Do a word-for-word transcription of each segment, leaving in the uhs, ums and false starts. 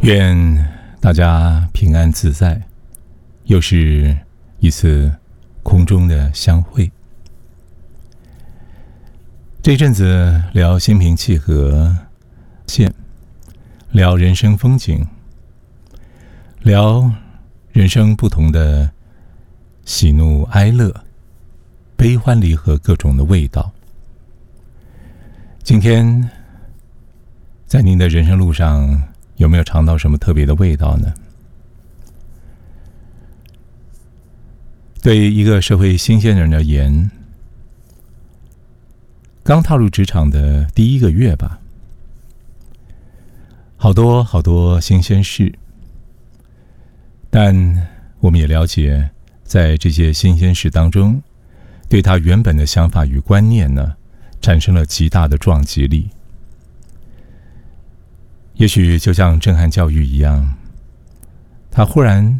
愿大家平安自在，又是一次空中的相会。这一阵子聊心平气和线，聊人生风景，聊人生不同的喜怒哀乐、悲欢离合各种的味道。今天在您的人生路上，有没有尝到什么特别的味道呢？对于一个社会新鲜人而言，刚踏入职场的第一个月吧，好多好多新鲜事，但我们也了解，在这些新鲜事当中，对他原本的想法与观念呢，产生了极大的撞击力。也许就像震撼教育一样，他忽然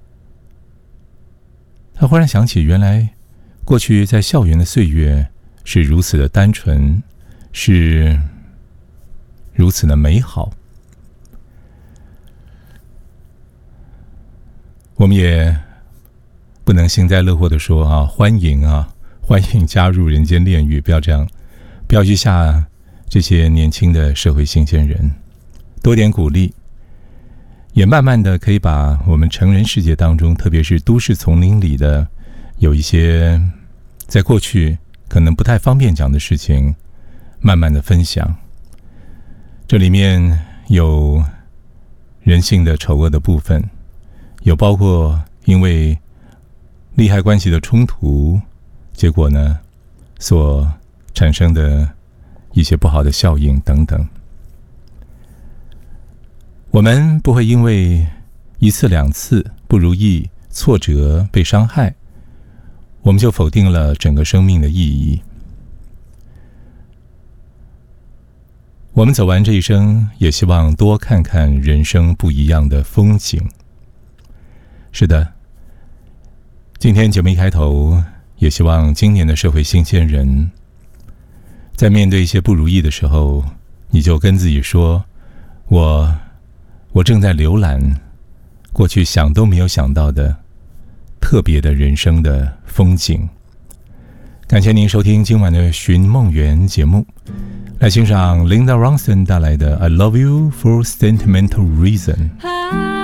他忽然想起，原来过去在校园的岁月是如此的单纯，是如此的美好。我们也不能幸灾乐祸地说啊，欢迎啊，欢迎加入人间炼狱，不要这样，不要去吓这些年轻的社会新鲜人。多点鼓励，也慢慢的可以把我们成人世界当中，特别是都市丛林里的有一些在过去可能不太方便讲的事情，慢慢的分享。这里面有人性的丑恶的部分，有包括因为利害关系的冲突，结果呢所产生的一些不好的效应等等。我们不会因为一次两次不如意、挫折、被伤害，我们就否定了整个生命的意义。我们走完这一生，也希望多看看人生不一样的风景。是的，今天节目一开头，也希望今年的社会新鲜人，在面对一些不如意的时候，你就跟自己说，我我正在浏览过去想都没有想到的特别的人生的风景。感谢您收听今晚的寻梦园节目，来欣赏 Linda Ronstadt 带来的 I Love You for Sentimental Reason。